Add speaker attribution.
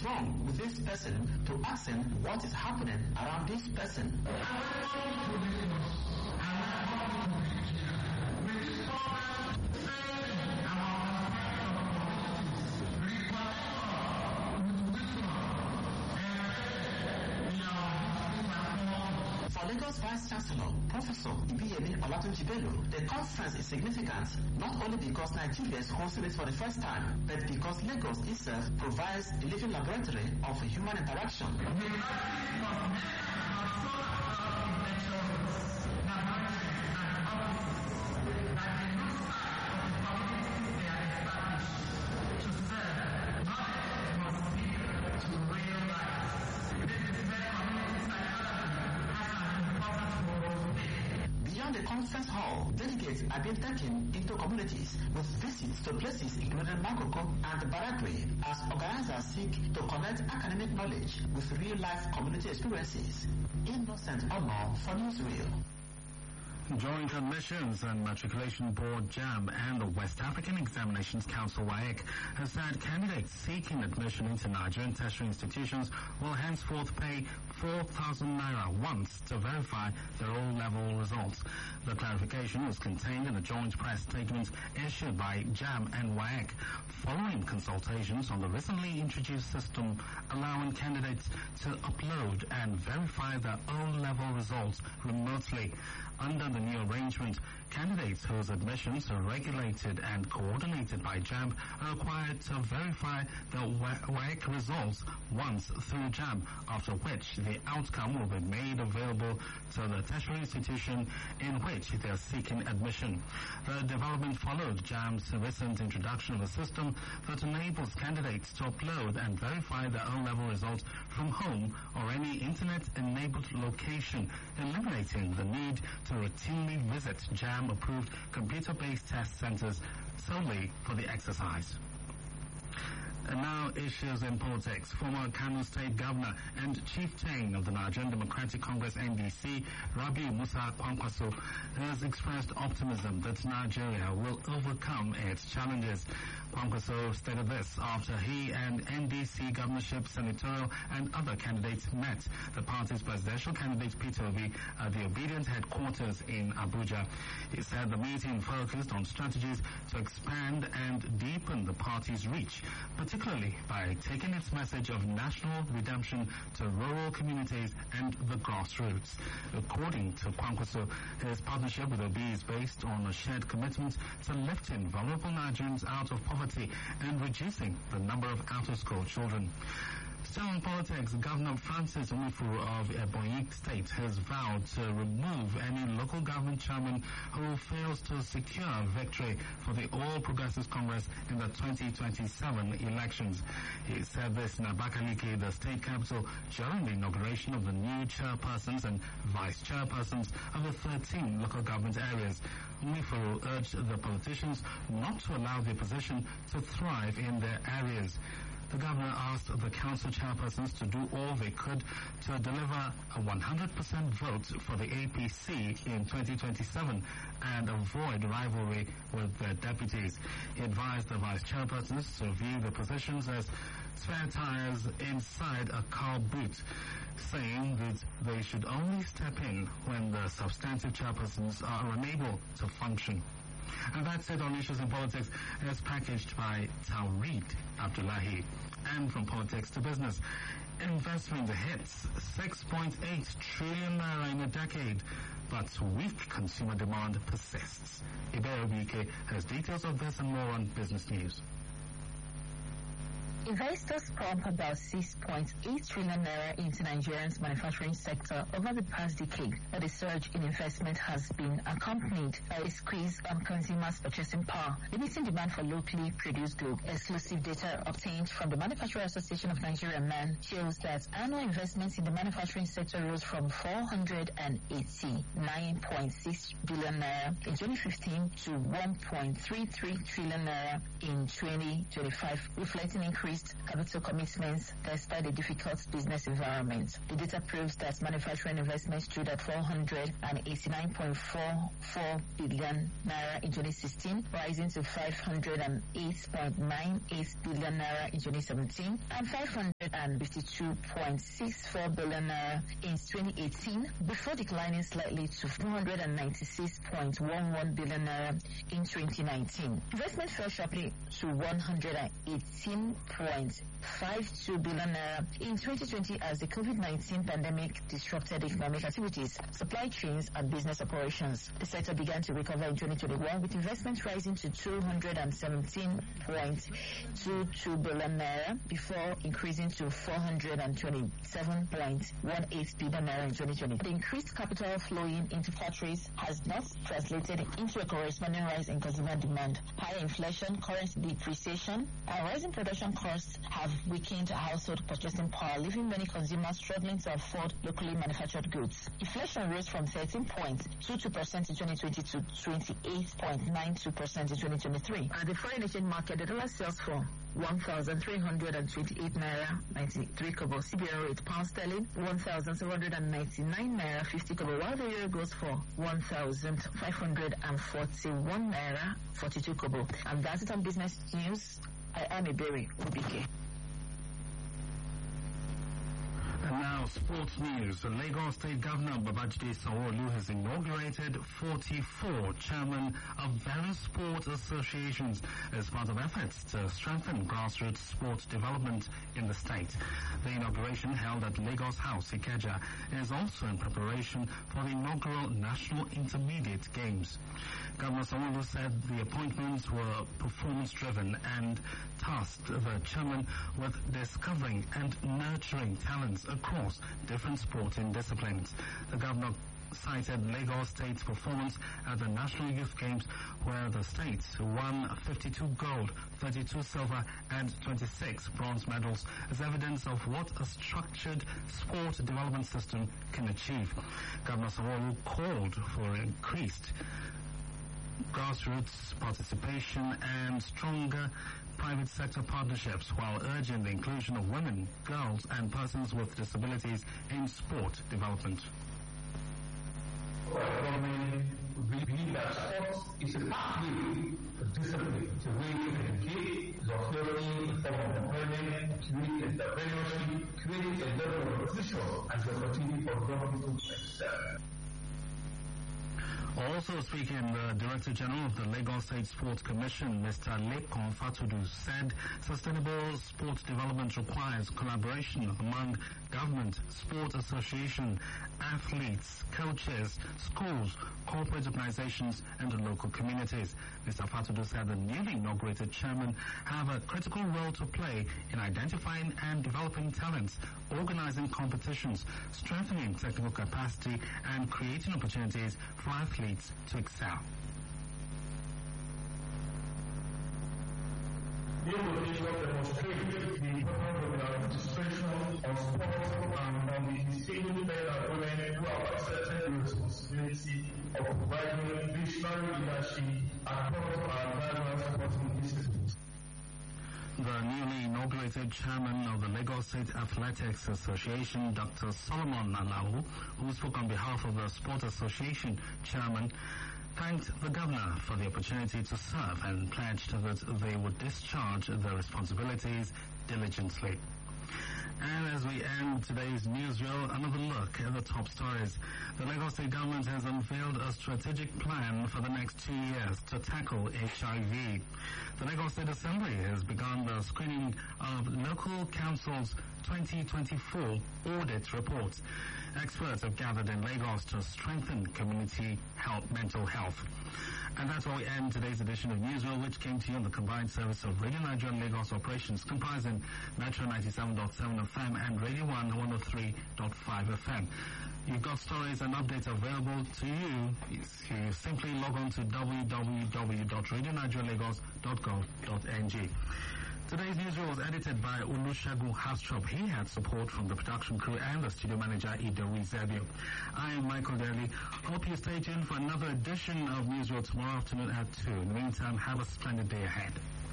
Speaker 1: wrong with this person to ask him what is happening around this person. For Lagos Vice Chancellor, Professor Ibiyemi Olatunji Bello, the conference is significant not only because Nigeria is hosting it for the first time, but because Lagos itself provides a living laboratory of human interaction. Beyond the conference hall, delegates are being taken into communities with visits to places including Makoko and Barakwe as organizers seek to connect academic knowledge with real-life community experiences. Innocent Honor for Newsreel.
Speaker 2: Joint Admissions and Matriculation Board JAMB and the West African Examinations Council WAEC has said candidates seeking admission into Nigerian tertiary institutions will henceforth pay 4,000 naira once to verify their O-level results. The clarification was contained in a joint press statement issued by JAMB and WAEC following consultations on the recently introduced system allowing candidates to upload and verify their O-level results remotely. Under the new arrangement, candidates whose admissions are regulated and coordinated by JAMB are required to verify the WAEC results once through JAMB, after which the outcome will be made available to the tertiary institution in which they are seeking admission. The development followed JAMB's recent introduction of a system that enables candidates to upload and verify their O-level results from home or any internet-enabled location, eliminating the need to routinely visit JAMB-approved computer-based test centers solely for the exercise. And now issues in politics. Former Kano State Governor and Chieftain of the Nigerian Democratic Congress NDC, Rabiu Musa Kwankwaso, has expressed optimism that Nigeria will overcome its challenges. Kwankwaso stated this after he and NDC governorship, senatorial and other candidates met the party's presidential candidate Peter Obi at the Obedient headquarters in Abuja. He said the meeting focused on strategies to expand and deepen the party's reach, particularly by taking its message of national redemption to rural communities and the grassroots. According to Kwankwaso, his partnership with Obi is based on a shared commitment to lifting vulnerable Nigerians out of poverty and reducing the number of out-of-school children. Still in politics, Governor Francis Nwifuru of Ebonyi State has vowed to remove any local government chairman who fails to secure victory for the All Progressives Congress in the 2027 elections. He said this in Abakaliki, the state capital, during the inauguration of the new chairpersons and vice chairpersons of the 13 local government areas. Nwifuru urged the politicians not to allow the opposition to thrive in their areas. The governor asked the council chairpersons to do all they could to deliver a 100% vote for the APC in 2027 and avoid rivalry with their deputies. He advised the vice chairpersons to view the positions as spare tires inside a car boot, saying that they should only step in when the substantive chairpersons are unable to function. And that's it on Issues in Politics, as packaged by Tawreed Abdullahi. And from politics to business, investment hits 6.8 trillion naira in a decade, but weak consumer demand persists. Ibero BK has details of this and more on Business News.
Speaker 3: Investors pump about 6.8 trillion naira into Nigeria's manufacturing sector over the past decade, but the surge in investment has been accompanied by a squeeze on consumers' purchasing power, limiting demand for locally produced goods. Exclusive data obtained from the Manufacturing Association of Nigeria (MAN) shows that annual investments in the manufacturing sector rose from 489.6 billion naira in 2015 to 1.33 trillion naira in 2025, reflecting an increase increased capital commitments despite a difficult business environment. The data proves that manufacturing investments stood at 489.44 billion naira in 2016, rising to 508.98 billion naira in 2017 and 552.64 billion naira in 2018, before declining slightly to 296.11 billion naira in 2019. Investment fell sharply to 118.52 billion naira in 2020 as the COVID-19 pandemic disrupted economic activities, supply chains, and business operations. The sector began to recover in 2021 with investment rising to 217.22 billion naira before increasing to 427.18 billion naira in 2020. The increased capital flowing into factories has not translated into a corresponding rise in consumer demand. Higher inflation, currency depreciation, and rising production costs have weakened household purchasing power, leaving many consumers struggling to afford locally manufactured goods. Inflation rose from 13.22% in 2020 to 28.92% in 2023. At the foreign exchange market, the dollar sells for 1,328 naira 93 kobo. CBN rate pound sterling 1,799 naira 50 kobo, while the euro goes for 1,541 naira 42 kobo. And that's it on business news. I am Iberi Ubike.
Speaker 2: And now, sports news. The Lagos State Governor Babajide Sanwo-Olu has inaugurated 44 chairmen of various sport associations as part of efforts to strengthen grassroots sport development in the state. The inauguration, held at Lagos House, Ikeja, is also in preparation for the inaugural National Intermediate Games. Governor Sanwo-Olu said the appointments were performance-driven and tasked the chairman with discovering and nurturing talents across different sporting disciplines. The governor cited Lagos State's performance at the National Youth Games, where the state won 52 gold, 32 silver, and 26 bronze medals as evidence of what a structured sport development system can achieve. Governor Sanwo-Olu called for increased grassroots participation and stronger private sector partnerships, while urging the inclusion of women, girls, and persons with disabilities in sport development.
Speaker 4: We believe that sports is a pathway for discipline. It's a way to educate, it's also a form of employment, create entrepreneurship, create a level of position as an opportunity for young people to excel.
Speaker 2: Also speaking, the Director General of the Lagos State Sports Commission, Mr. Lekon Fatudu, said sustainable sports development requires collaboration among government, sport association, athletes, coaches, schools, corporate organizations, and the local communities. Mr. Fatudu said the newly inaugurated chairmen have a critical role to play in identifying and developing talents, organizing competitions, strengthening technical capacity, and creating opportunities for athletes to excel.
Speaker 4: The invitation demonstrates the importance of the administration of sports and on the disabled men and women who have accepted the responsibility of providing visionary leadership across our diverse sporting disciplines.
Speaker 2: The newly inaugurated chairman of the Lagos State Athletics Association, Dr. Solomon Alahu, who spoke on behalf of the Sport Association chairman, thanked the governor for the opportunity to serve and pledged that they would discharge their responsibilities diligently. And as we end today's newsreel, another look at the top stories. The Lagos State government has unveiled a strategic plan for the next 2 years to tackle HIV. The Lagos State Assembly has begun the screening of local councils' 2024 audit reports. Experts have gathered in Lagos to strengthen community mental health. And that's where we end today's edition of Newsreel, which came to you on the combined service of Radio Nigeria and Lagos operations, comprising Metro 97.7 FM and Radio 1 103.5 FM. You've got stories and updates available to you. You simply log on to www.radionigerialagos.gov.ng. Today's newsreel was edited by Olusegun Hastrop. He had support from the production crew and the studio manager, Idowu Zebio. I am Michael Daly. Hope you stay tuned for another edition of Newsreel tomorrow afternoon at 2. In the meantime, have a splendid day ahead.